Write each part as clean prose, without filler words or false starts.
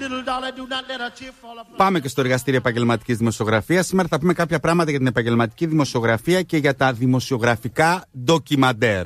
Πάμε και στο εργαστήριο επαγγελματικής δημοσιογραφίας. Σήμερα θα πούμε κάποια πράγματα για την επαγγελματική δημοσιογραφία και για τα δημοσιογραφικά ντοκιμαντέρ.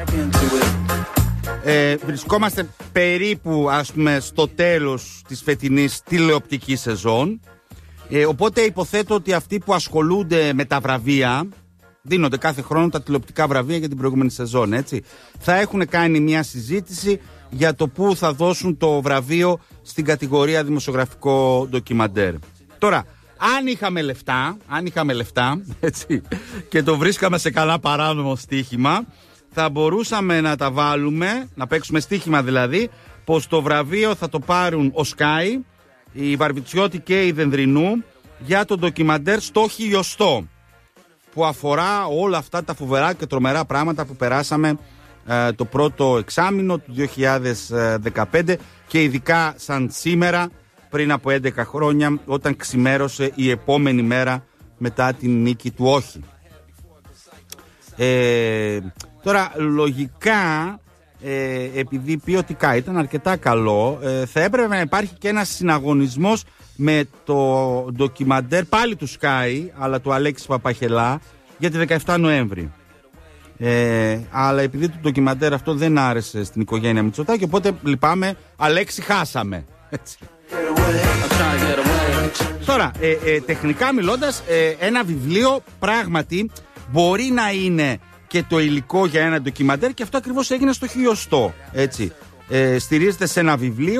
Βρισκόμαστε περίπου, ας πούμε, στο τέλος της φετινής τηλεοπτικής σεζόν. Οπότε υποθέτω ότι αυτοί που ασχολούνται με τα βραβεία, δίνονται κάθε χρόνο τα τηλεοπτικά βραβεία για την προηγούμενη σεζόν, έτσι, θα έχουν κάνει μια συζήτηση για το που θα δώσουν το βραβείο στην κατηγορία δημοσιογραφικό ντοκιμαντέρ. Τώρα, αν είχαμε λεφτά, έτσι, και το βρίσκαμε σε καλά παράνομο στοίχημα, θα μπορούσαμε να τα βάλουμε, να παίξουμε στοίχημα δηλαδή, πως το βραβείο θα το πάρουν ο Sky, η Βαρβιτσιώτη και η Δενδρινού για το ντοκιμαντέρ στο χιλιοστό, που αφορά όλα αυτά τα φοβερά και τρομερά πράγματα που περάσαμε το πρώτο εξάμηνο του 2015 και ειδικά σαν σήμερα πριν από 11 χρόνια, όταν ξημέρωσε η επόμενη μέρα μετά την νίκη του όχι. Τώρα λογικά, επειδή ποιοτικά ήταν αρκετά καλό, θα έπρεπε να υπάρχει και ένας συναγωνισμός με το ντοκιμαντέρ πάλι του Sky, αλλά του Αλέξη Παπαχελά, για τη 17 Νοέμβρη. Αλλά επειδή το ντοκιμαντέρ αυτό δεν άρεσε στην οικογένεια Μητσοτάκη, οπότε λυπάμαι, Αλέξη, χάσαμε. Έτσι. Τώρα, τεχνικά μιλώντας, ένα βιβλίο πράγματι μπορεί να είναι και το υλικό για ένα ντοκιμαντέρ, και αυτό ακριβώς έγινε στο χιλιοστό. Έτσι. Στηρίζεται σε ένα βιβλίο